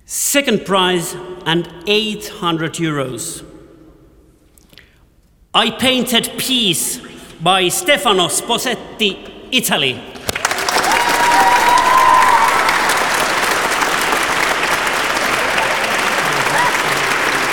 Second prize and 800 euros. I painted Peace by Stefano Sposetti, Italy.